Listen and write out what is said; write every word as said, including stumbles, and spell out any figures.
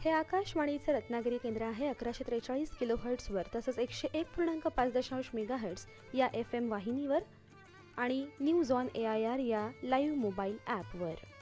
हे आकाशवाणीचे रत्नागिरी केंद्र आहे. अकराशे त्रेचाळीस किलो हर्ट्सवर तसंच एकशे एक पूर्णांक पाच दशांश मेगा हर्ट्स या एफ एम वाहिनीवर आणि news on A I R या लाईव्ह मोबाईल ॲपवर.